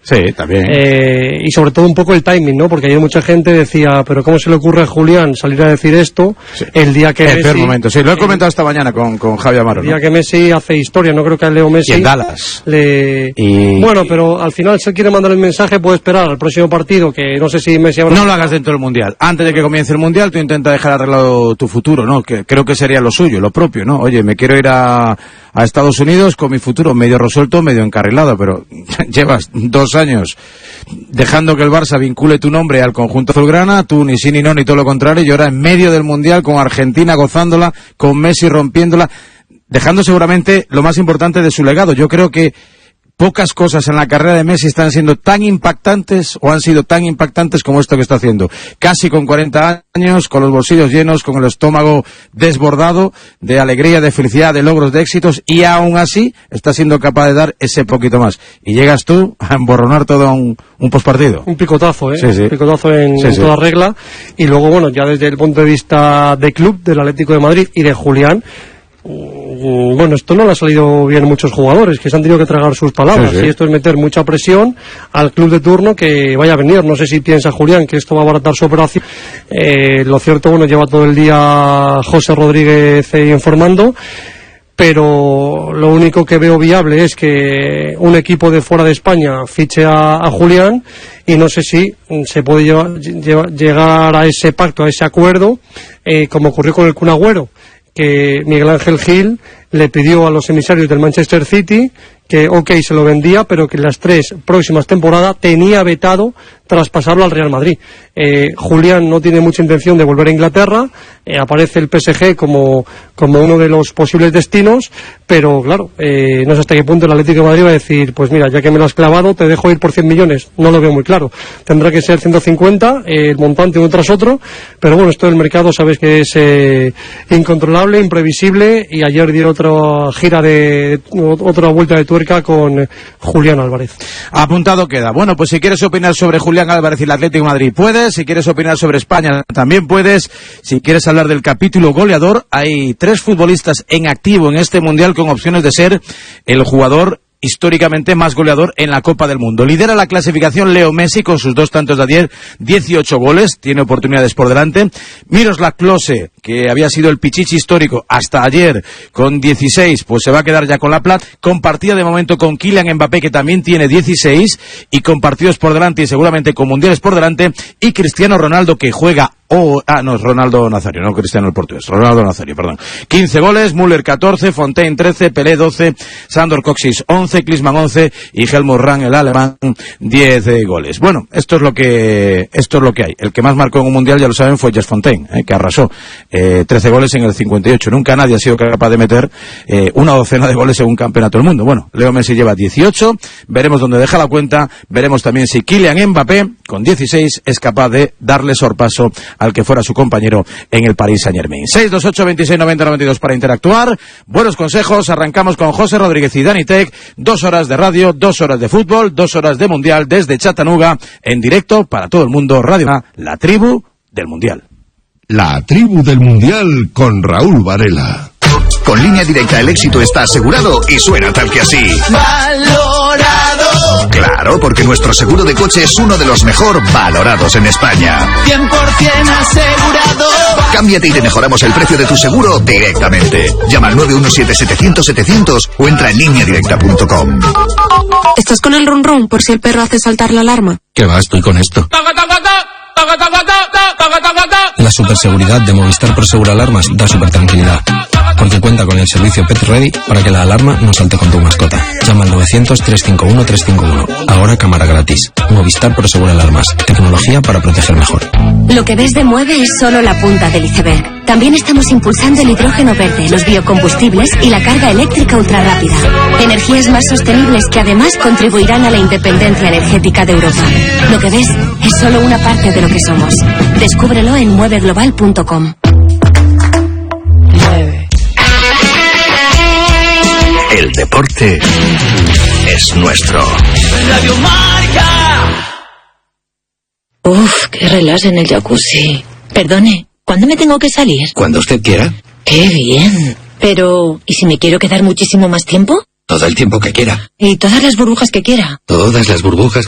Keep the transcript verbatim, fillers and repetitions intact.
Sí, también. Eh, y sobre todo un poco el timing, ¿no? Porque ayer mucha gente decía, pero ¿cómo se le ocurre a Julián salir a decir esto sí. el día que el Messi... peor momento, sí, lo he comentado esta mañana con, con Javi Amaro. El día ¿no? que Messi hace historia, no creo que a Leo Messi... Y en Dallas. Le... Y... Bueno, pero al final si él quiere mandar el mensaje puede esperar al próximo partido, que no sé si Messi habrá... No lo hagas dentro del Mundial. Antes de que comience el Mundial, tú intenta dejar arreglado tu futuro, ¿no? Que creo que sería lo suyo, lo propio, ¿no? Oye, me quiero ir a, a Estados Unidos con mi futuro medio resuelto, medio encarrilado, pero llevas dos años dejando que el Barça vincule tu nombre al conjunto azulgrana, tú ni sí ni no, ni todo lo contrario, y ahora en medio del Mundial con Argentina gozándola, con Messi rompiéndola, dejando seguramente lo más importante de su legado. Yo creo que pocas cosas en la carrera de Messi están siendo tan impactantes o han sido tan impactantes como esto que está haciendo. Casi con cuarenta años, con los bolsillos llenos, con el estómago desbordado de alegría, de felicidad, de logros, de éxitos, y aún así está siendo capaz de dar ese poquito más. Y llegas tú a emborronar todo un, un pospartido. Un picotazo, ¿eh? Sí, sí. Un picotazo en, sí, en sí. toda regla. Y luego, bueno, ya desde el punto de vista de club, del Atlético de Madrid y de Julián, bueno, esto no le ha salido bien a muchos jugadores que se han tenido que tragar sus palabras, sí, sí. Y esto es meter mucha presión al club de turno que vaya a venir. No sé si piensa Julián que esto va a abaratar su operación. Eh, lo cierto, bueno, lleva todo el día José Rodríguez eh, informando, pero lo único que veo viable es que un equipo de fuera de España fiche a, a Julián, y no sé si se puede llevar, llevar, llegar a ese pacto, a ese acuerdo, eh, como ocurrió con el Kun Agüero, que Miguel Ángel Gil le pidió a los emisarios del Manchester City que, ok, se lo vendía, pero que en las tres próximas temporadas tenía vetado traspasarlo al Real Madrid. Eh, Julián no tiene mucha intención de volver a Inglaterra, eh, aparece el P S G como, como uno de los posibles destinos, pero claro, eh, no sé hasta qué punto el Atlético de Madrid va a decir, pues mira, ya que me lo has clavado, te dejo ir por cien millones. No lo veo muy claro. Tendrá que ser ciento cincuenta, eh, el montante uno tras otro, pero bueno, esto del mercado sabes que es eh, incontrolable, imprevisible, y ayer dieron otra gira de, otra vuelta de tuerca con Julián Álvarez. Apuntado queda. Bueno, pues si quieres opinar sobre Julián Álvarez y el Atlético de Madrid, puedes. Si quieres opinar sobre España, también puedes. Si quieres hablar del capítulo goleador, hay tres futbolistas en activo en este Mundial con opciones de ser el jugador históricamente más goleador en la Copa del Mundo. Lidera la clasificación Leo Messi con sus dos tantos de ayer, dieciocho goles, tiene oportunidades por delante. Miroslav Klose, que había sido el pichichi histórico hasta ayer con dieciséis, pues se va a quedar ya con la plata. Compartida de momento con Kylian Mbappé, que también tiene dieciséis, y con partidos por delante y seguramente con mundiales por delante, y Cristiano Ronaldo, que juega Oh, ah, no, es Ronaldo Nazario, no Cristiano el portugués, Ronaldo Nazario, perdón. quince goles, Müller catorce, Fontaine trece, Pelé doce, Sandor Kocsis once, Klinsmann once y Helmut Rahn, el alemán, diez eh, goles. Bueno, esto es lo que esto es lo que hay. El que más marcó en un mundial, ya lo saben, fue Jess Fontaine, eh, que arrasó. Eh, trece goles en el cincuenta y ocho. Nunca nadie ha sido capaz de meter eh, una docena de goles en un campeonato del mundo. Bueno, Leo Messi lleva dieciocho, veremos dónde deja la cuenta, veremos también si Kylian Mbappé, con dieciséis, es capaz de darle sorpaso al que fuera su compañero en el Paris Saint-Germain. seis dos ocho, veintiséis noventa, noventa y dos para interactuar. Buenos consejos. Arrancamos con José Rodríguez y Dani Tech. Dos horas de radio, dos horas de fútbol, dos horas de mundial desde Chattanooga, en directo para todo el mundo. Radio La Tribu del Mundial. La Tribu del Mundial con Raúl Varela. Con Línea Directa el éxito está asegurado y suena tal que así. ¡Valorado! Claro, porque nuestro seguro de coche es uno de los mejor valorados en España. cien por ciento asegurado. Cámbiate y te mejoramos el precio de tu seguro directamente. Llama al nueve uno siete, setecientos, setecientos o entra en línea directa punto com. ¿Estás con el run run por si el perro hace saltar la alarma? ¿Qué va? Estoy con esto. La superseguridad de Movistar Prosegur Alarmas da super tranquilidad, porque cuenta con el servicio Pet Ready para que la alarma no salte con tu mascota. Llama al novecientos, trescientos cincuenta y uno, trescientos cincuenta y uno. Ahora cámara gratis. Movistar Prosegur Alarmas. Tecnología para proteger mejor. Lo que ves de Mueve es solo la punta del iceberg. También estamos impulsando el hidrógeno verde, los biocombustibles y la carga eléctrica ultrarrápida. Energías más sostenibles que además contribuirán a la independencia energética de Europa. Lo que ves es solo una parte de lo que somos. Descúbrelo en mueve global punto com. El deporte es nuestro. Radio Marca. Uf, qué relax en el jacuzzi. Perdone, ¿cuándo me tengo que salir? Cuando usted quiera. ¡Qué bien! Pero, ¿y si me quiero quedar muchísimo más tiempo? Todo el tiempo que quiera. ¿Y todas las burbujas que quiera? Todas las burbujas